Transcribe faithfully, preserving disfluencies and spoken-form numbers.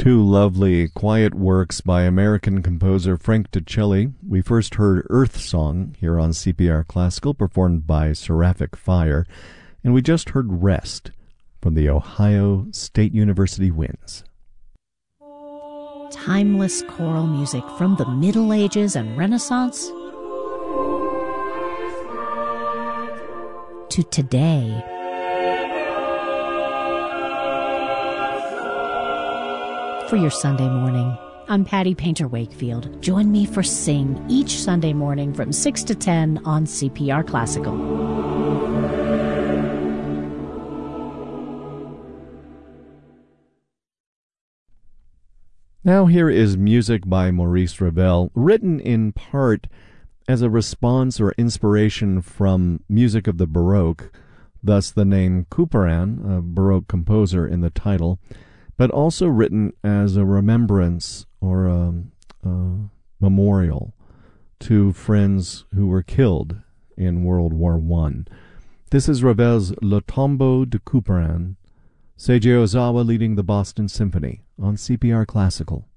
Two lovely, quiet works by American composer Frank Ticheli. We first heard Earth Song here on C P R Classical, performed by Seraphic Fire, and we just heard Rest from the Ohio State University Winds. Timeless choral music from the Middle Ages and Renaissance to today. For your Sunday morning, I'm Patty Painter Wakefield. Join me for Sing each Sunday morning from six to ten on C P R Classical. Now here is music by Maurice Ravel, written in part as a response or inspiration from music of the Baroque, thus the name Couperin, a Baroque composer, in the title, but also written as a remembrance or a, a memorial to friends who were killed in World War One. This is Ravel's Le Tombeau de Couperin, Seiji Ozawa leading the Boston Symphony on C P R Classical.